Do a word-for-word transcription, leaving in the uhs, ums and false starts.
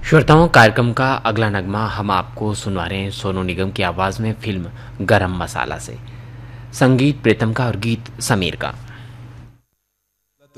श्रोताओं, कार्यक्रम का अगला नगमा हम आपको सुनवा रहे हैं सोनू निगम की आवाज़ में फिल्म गरम मसाला से। संगीत प्रीतम का और गीत समीर का।